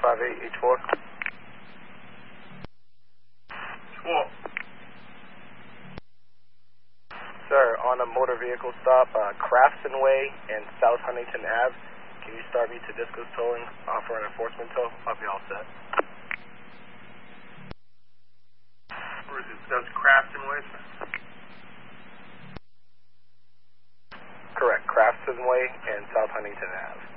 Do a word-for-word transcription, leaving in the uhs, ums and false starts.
five eight H four. Four. Sir, on a motor vehicle stop, uh, Craftston Way and South Huntington Ave, can you start me to Disco's towing, offer an enforcement tow? I'll be all set. Where is it? That's Craftston Way, sir? Correct, Craftston Way and South Huntington Ave.